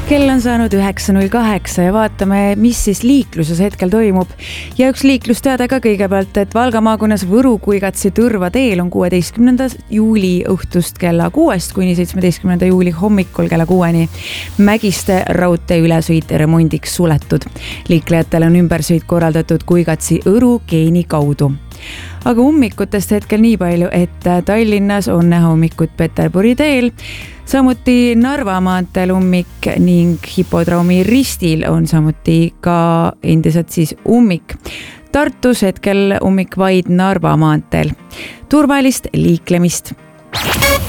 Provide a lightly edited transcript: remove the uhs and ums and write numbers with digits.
Kell on saanud 9.08 ja vaatame, mis siis liikluses hetkel toimub. Ja üks liiklusteade ka kõigepealt, et Valga maakonnas Võru-Kuigatsi Tõrva teel on 16. juuli õhtust kella 6 kuni 17. juuli hommikul kella 6-ni Mägiste raudtee ülesõit remondiks suletud. Liiklejatel on ümbersõit korraldatud Kuigatsi-Õru geeni kaudu. Aga ummikutest hetkel nii palju, et Tallinnas on näha ummikut Peterburi teel, samuti Narva maanteel ummik ning Hipodroomi ristil on samuti ka endiselt siis ummik. Tartus hetkel ummik vaid Narva maanteel. Turvalist liiklemist!